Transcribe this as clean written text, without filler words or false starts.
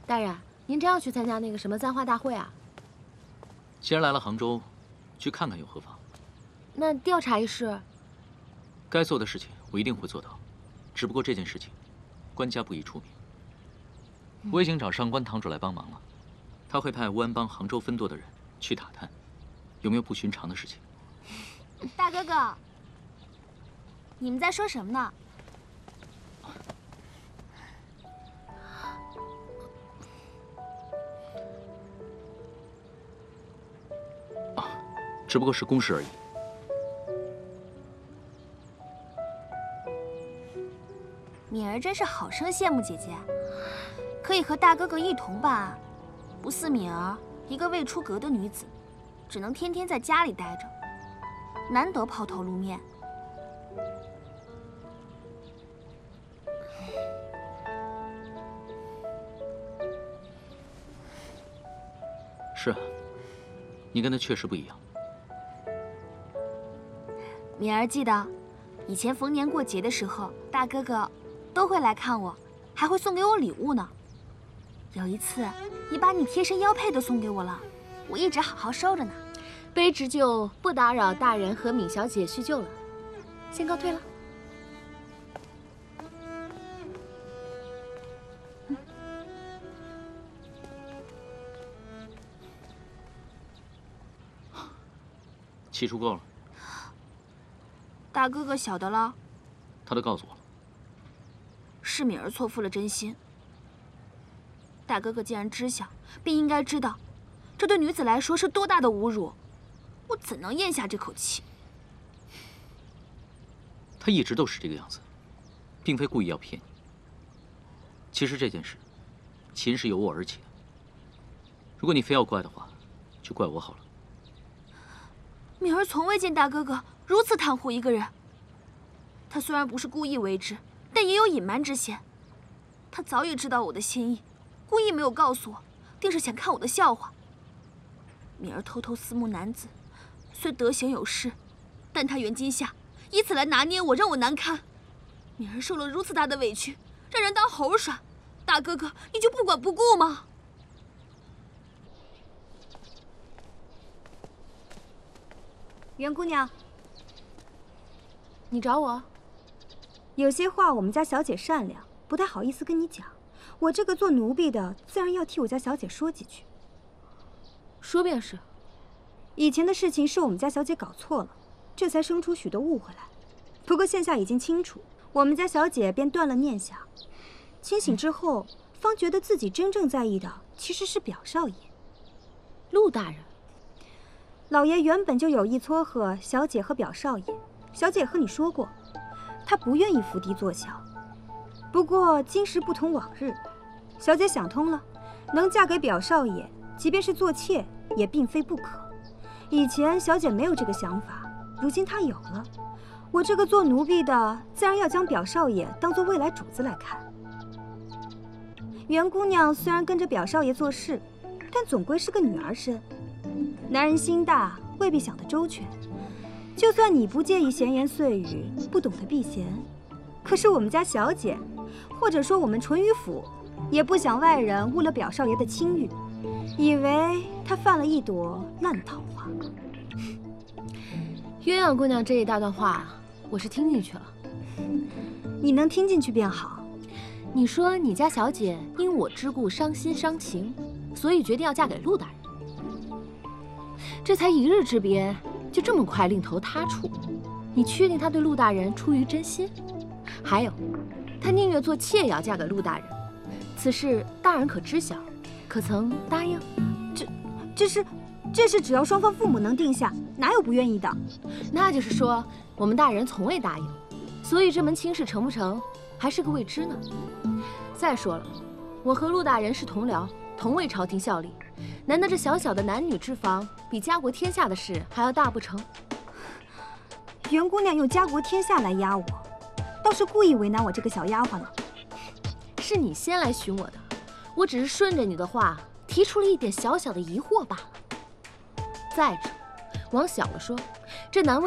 大人，您真要去参加那个什么簪花大会啊？ 既然来了杭州，去看看又何妨？ 那调查一事， 该做的事情我一定会做到，只不过这件事情，官家不宜出名。我已经找上官堂主来帮忙了，他会派乌安帮杭州分舵的人去打探，有没有不寻常的事情。 大哥哥，你们在说什么呢？ 只不过是公事而已。 敏儿真是好生羡慕姐姐，可以和大哥哥一同办案，不似敏儿一个未出阁的女子，只能天天在家里待着，难得抛头露面。 是啊，你跟他确实不一样。 敏儿记得，以前逢年过节的时候，大哥哥都会来看我，还会送给我礼物呢。有一次，你把你贴身腰佩都送给我了，我一直好好收着呢。 卑职就不打扰大人和敏小姐叙旧了，先告退了。 气出够了。 大哥哥晓得了， 他都告诉我了。 是敏儿错付了真心。大哥哥既然知晓，便应该知道，这对女子来说是多大的侮辱，我怎能咽下这口气？ 他一直都是这个样子，并非故意要骗你。其实这件事，起因是由我而起的。如果你非要怪的话，就怪我好了。 敏儿从未见大哥哥 如此袒护一个人，他虽然不是故意为之，但也有隐瞒之嫌。他早已知道我的心意，故意没有告诉我，定是想看我的笑话。敏儿偷偷私募男子，虽德行有失，但他袁今夏以此来拿捏我，让我难堪。敏儿受了如此大的委屈，让人当猴耍，大哥哥你就不管不顾吗？ 袁姑娘， 你找我？ 有些话我们家小姐善良，不太好意思跟你讲。我这个做奴婢的，自然要替我家小姐说几句。 说便是。 以前的事情是我们家小姐搞错了，这才生出许多误会来。不过现下已经清楚，我们家小姐便断了念想。清醒之后，方觉得自己真正在意的其实是表少爷。 陆大人。 老爷原本就有意撮合小姐和表少爷，小姐和你说过，她不愿意伏低做小。不过今时不同往日，小姐想通了，能嫁给表少爷，即便是做妾也并非不可。以前小姐没有这个想法，如今她有了。我这个做奴婢的，自然要将表少爷当做未来主子来看。袁姑娘虽然跟着表少爷做事，但总归是个女儿身。 男人心大，未必想得周全。就算你不介意闲言碎语，不懂得避嫌，可是我们家小姐，或者说我们淳于府，也不想外人误了表少爷的清誉，以为他犯了一朵烂桃花。 鸳鸯姑娘这一大段话，我是听进去了。 你能听进去便好。 你说你家小姐因我之故伤心伤情，所以决定要嫁给陆大人。 这才一日之别，就这么快另投他处，你确定他对陆大人出于真心？还有，他宁愿做妾也要嫁给陆大人，此事大人可知晓？可曾答应？ 这事只要双方父母能定下，哪有不愿意的？ 那就是说，我们大人从未答应，所以这门亲事成不成，还是个未知呢。再说了，我和陆大人是同僚，同为朝廷效力。 难道这小小的男女之防，比家国天下的事还要大不成？ 袁姑娘用家国天下来压我，倒是故意为难我这个小丫鬟了。 是你先来寻我的，我只是顺着你的话，提出了一点小小的疑惑罢了。再者，往小了说，这难为